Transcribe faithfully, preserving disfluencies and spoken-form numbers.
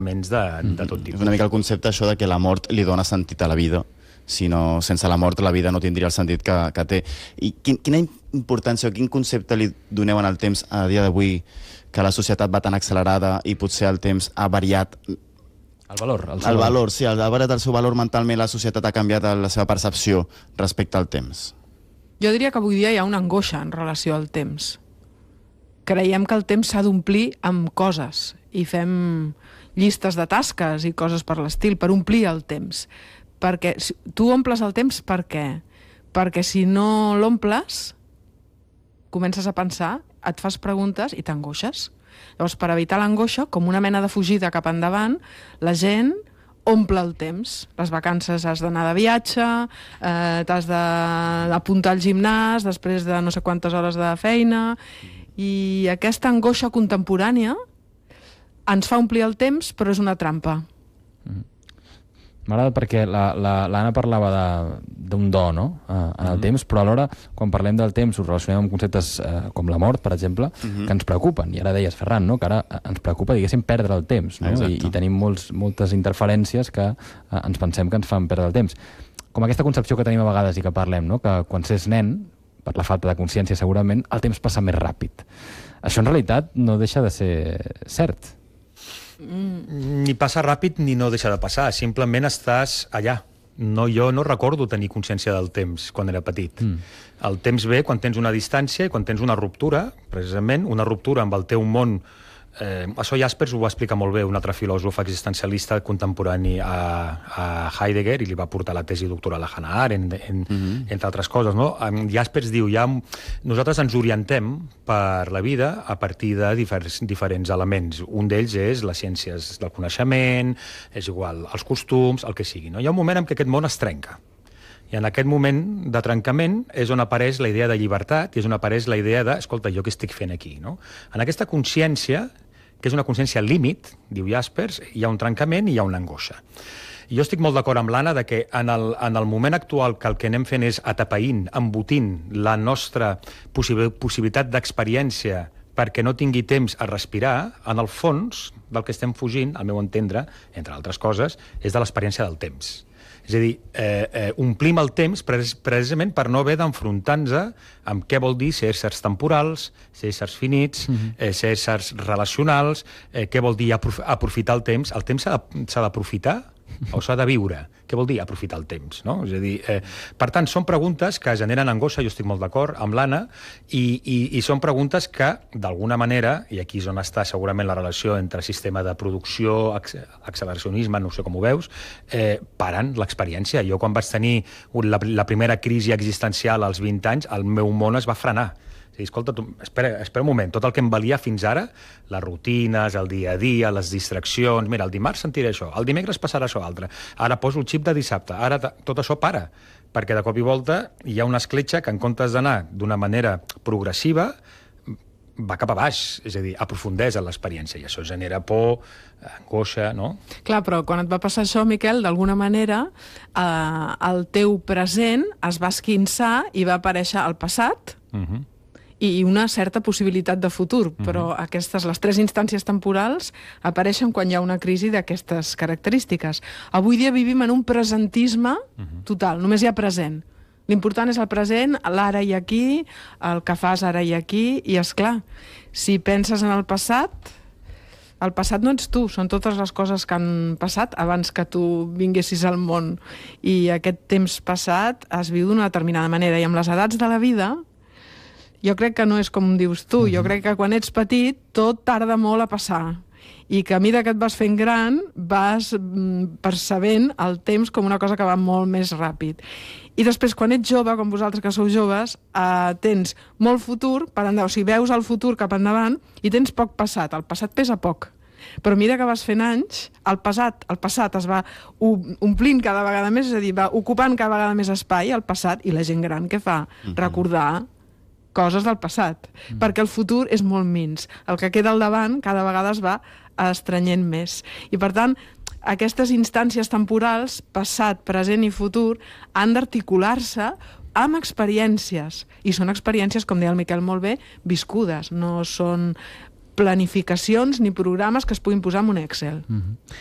de, de tot tipus. És una mica el concepte això de que la mort li dona sentit a la vida, si no, sense la mort la vida no tindria el sentit que, que té. I quin, quina importància o quin concepte li doneu en el temps a dia d'avui, que la societat va tan accelerada i potser el temps ha variat? El valor. El, el valor, sí, ha variat el seu valor mentalment, la societat ha canviat la seva percepció respecte al temps. Jo diria que avui dia hi ha una angoixa en relació al temps. Creiem que el temps s'ha d'omplir amb coses i fem llistes de tasques i coses per l'estil per omplir el temps. Perquè tu omples el temps per què? Perquè si no l'omples, comences a pensar, et fas preguntes i t'angoixes. Llavors, per evitar l'angoixa, com una mena de fugida cap endavant, la gent omple el temps. Les vacances has d'anar de viatge, eh, t'has d'apuntar al gimnàs, després de no sé quantes hores de feina, i aquesta angoixa contemporània ens fa omplir el temps, però és una trampa. Mm. M'agrada perquè l'Anna la, la, parlava d'un do, no?, en el mm-hmm. temps, però alhora, quan parlem del temps, ho relacionem amb conceptes eh, com la mort, per exemple, mm-hmm. que ens preocupen. I ara deies, Ferran, no?, que ara ens preocupa, diguéssim, perdre el temps, no? I, i tenim molts, moltes interferències que eh, ens pensem que ens fan perdre el temps. Com aquesta concepció que tenim a vegades i que parlem, no?, que quan s'és nen, per la falta de consciència segurament, el temps passa més ràpid. Això en realitat no deixa de ser cert. Mm. Ni passa ràpid ni no deixa de passar, simplement estàs allà. No, jo no recordo tenir consciència del temps quan era petit. Mm. El temps ve quan tens una distància i quan tens una ruptura, precisament, una ruptura amb el teu món. Eh, això Jaspers ho va explicar molt bé, un altre filòsof existencialista contemporani a, a Heidegger, i li va portar la tesi doctoral a Hannah Arendt, en, mm-hmm. entre altres coses, no? Jaspers diu, ja, nosaltres ens orientem per la vida a partir de diferents, diferents elements. Un d'ells és les ciències del coneixement, és igual, els costums, el que sigui, no? Hi ha un moment en què aquest món es trenca. I en aquest moment de trencament és on apareix la idea de llibertat i és on apareix la idea de, escolta, jo què estic fent aquí, no? En aquesta consciència, que és una consciència límit, diu Jaspers, hi ha un trencament i hi ha una angoixa. I jo estic molt d'acord amb l'Anna de que en el, en el moment actual que el que anem fent és atapeint, embotint la nostra possib- possibilitat d'experiència perquè no tingui temps a respirar, en el fons del que estem fugint, al meu entendre, entre altres coses, és de l'experiència del temps. És a dir, eh, eh, omplim el temps precisament per no haver d'enfrontar-nos amb què vol dir ser éssers temporals, ser éssers finits, mm-hmm. eh, ser éssers relacionals, eh, què vol dir aprof aprofitar el temps. El temps s'ha d'aprofitar o s'ha de viure? Què vol dir aprofitar el temps? No? És a dir, eh, per tant, són preguntes que generen angoixa, jo estic molt d'acord amb l'Anna, i, i, i són preguntes que, d'alguna manera, i aquí és on està segurament la relació entre sistema de producció, acceleracionisme, no sé com ho veus, eh, paren l'experiència. Jo, quan vaig tenir la, la primera crisi existencial als vint anys, el meu món es va frenar. És a dir, escolta, tu, espera, espera un moment, tot el que em valia fins ara, les rutines, el dia a dia, les distraccions, mira, el dimarts sentiré això, el dimecres passarà això altre, ara poso el xip de dissabte, ara tot això para, perquè de cop i volta hi ha una escletxa que en comptes d'anar d'una manera progressiva va cap a baix, és a dir, aprofundeix en l'experiència, i això genera por, angoixa, no? Clar, però quan et va passar això, Miquel, d'alguna manera eh, el teu present es va esquinçar i va aparèixer el passat, uh-huh. i una certa possibilitat de futur, però uh-huh. aquestes, les tres instàncies temporals apareixen quan hi ha una crisi d'aquestes característiques. Avui dia vivim en un presentisme uh-huh. total, només hi ha present. L'important és el present, l'ara i aquí, el que fas ara i aquí, i és clar, si penses en el passat, el passat no ets tu, són totes les coses que han passat abans que tu vinguessis al món, i aquest temps passat es viu d'una determinada manera, i amb les edats de la vida, jo crec que no és com dius tu, jo crec que quan ets petit tot tarda molt a passar i que a mesura que et vas fent gran vas percebent el temps com una cosa que va molt més ràpid. I després, quan ets jove, com vosaltres que sou joves, eh, tens molt futur per endavant, o sigui, veus el futur cap endavant i tens poc passat, el passat pesa poc. Però a mesura que vas fent anys, el passat, el passat es va omplint cada vegada més, és a dir, va ocupant cada vegada més espai, el passat, i la gent gran què fa? Recordar coses del passat, mm. perquè el futur és molt minç. El que queda al davant cada vegada es va estrenyent més. I per tant, aquestes instàncies temporals, passat, present i futur, han d'articular-se amb experiències. I són experiències, com deia el Miquel molt bé, viscudes. No són planificacions ni programes que es puguin posar en un Excel. Mm -hmm.